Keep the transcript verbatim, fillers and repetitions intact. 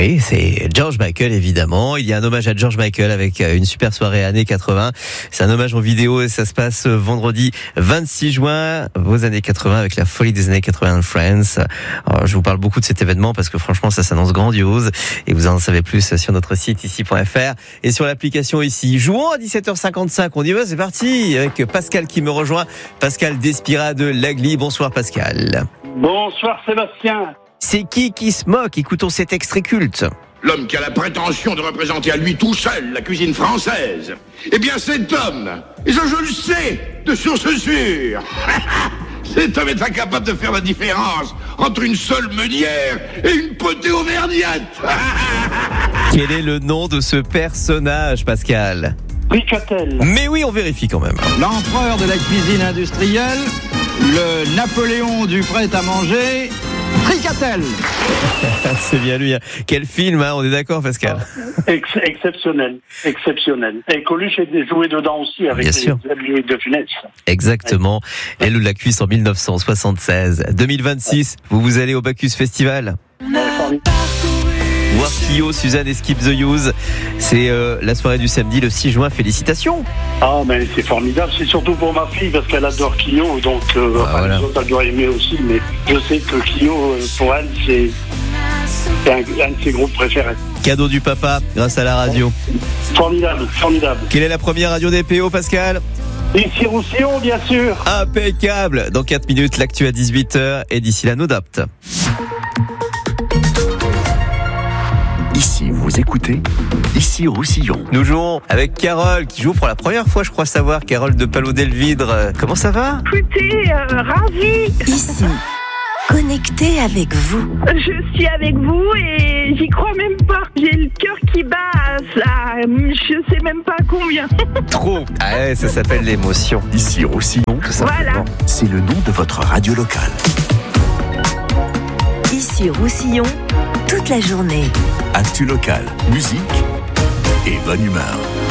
Oui, c'est George Michael, évidemment. Il y a un hommage à George Michael avec une super soirée années quatre-vingts. C'est un hommage en vidéo et ça se passe vendredi vingt-six juin, vos années quatre-vingts, avec la folie des années quatre-vingts de Friends. Alors, je vous parle beaucoup de cet événement parce que franchement, ça s'annonce grandiose et vous en savez plus sur notre site ici point f r et sur l'application ici. Jouons à dix-sept heures cinquante-cinq. On y va, c'est parti avec Pascal qui me rejoint. Pascal Despira de Lagli. Bonsoir Pascal. Bonsoir Sébastien. C'est qui qui se moque? Écoutons cet extrait culte. L'homme qui a la prétention de représenter à lui tout seul la cuisine française. Eh bien cet homme, et ça je le sais, de source sûre, cet homme est incapable de faire la différence entre une seule meunière et une potée auvergnate. Quel est le nom de ce personnage, Pascal? Tricatel. Mais oui, on vérifie quand même. L'empereur de la cuisine industrielle, le Napoléon du prêt-à-manger, Tricatel. C'est bien lui. Quel film, hein, on est d'accord, Pascal? Ex- exceptionnel, exceptionnel. Et Coluche a joué dedans aussi avec Bien sûr. Louis de Funès. Exactement. Elle ou la cuisse en dix-neuf cent soixante-seize. deux mille vingt-six, vous vous allez au Bacchus Festival. Voir Kyo, Suzanne et Skip the Use. C'est euh, la soirée du samedi, le six juin. Félicitations. Ah, mais c'est formidable. C'est surtout pour ma fille parce qu'elle adore Clio. Donc, euh, Ah, enfin, voilà. les autres, elle doit aimer aussi. Mais je sais que Clio, euh, pour elle, c'est, c'est un, un de ses groupes préférés. Cadeau du papa, grâce à la radio. Formidable, formidable. Quelle est la première radio des P O, Pascal? Ici Roussillon, bien sûr. Impeccable. Dans quatre minutes, l'actu à dix-huit heures. Et d'ici là, nous dopte. Ici, vous écoutez, ici Roussillon. Nous jouons avec Carole, qui joue pour la première fois, je crois savoir. Carole de Palot-Delvidre. Euh, Comment ça va? Écoutez, euh, ravi. Ici, connecté avec vous. Je suis avec vous et j'y crois même pas. J'ai le cœur qui bat à ça. Je sais même pas combien. Trop. Ah ouais, ça s'appelle l'émotion. Ici Roussillon, tout Voilà. simplement, c'est le nom de votre radio locale. Ici Roussillon, toute la journée. Actu locale, musique et bonne humeur.